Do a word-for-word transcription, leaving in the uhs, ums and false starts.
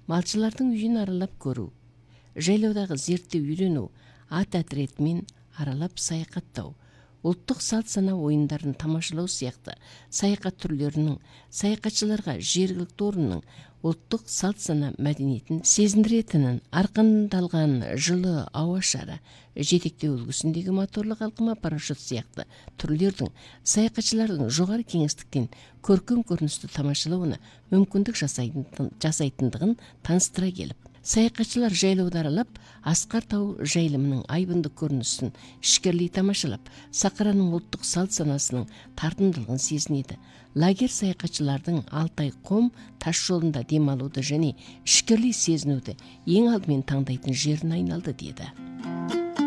малчылардың үйін аралап көру, жайлаудағы зерттеу үйрену, ат әтіретімен аралап саяхаттау, ұлттық салт сана ойындарын тамашалау сияқты саяхат түрлерінің саяхатшыларға жергілікті орынның ұлттық салт сана мәдениетін сезіндіретінін, арқандалған жылы ауа шары, жетектеу үлгісіндегі моторлы қалқыма парашют сияқты түрлердің саяхатшылардың жоғары кеңістіктен көркем көріністі тамашалауына мүмкіндік жасайтындығын таныстыра келіп, саяхатшылар жайлауды аралап, Асқар тау жайылымының айбынды көрінісін ішкерлей тамашалап, Сақараның ұлттық салт санасының тартымдылығын сезінеді. Лагер саяхатшылардың Алтай қом тас жолында демалуды және ішкерлей сезінуді ең алдымен таңдайтын жерін айналды деді.